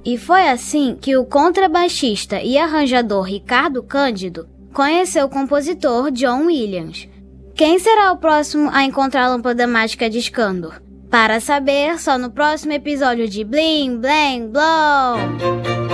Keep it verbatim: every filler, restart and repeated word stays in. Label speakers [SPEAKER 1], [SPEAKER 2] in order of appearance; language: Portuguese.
[SPEAKER 1] E foi assim que o contrabaixista e arranjador Ricardo Cândido conheceu o compositor John Williams. Quem será o próximo a encontrar a lâmpada mágica de Skandor? Para saber, só no próximo episódio de Blim Blam Blom!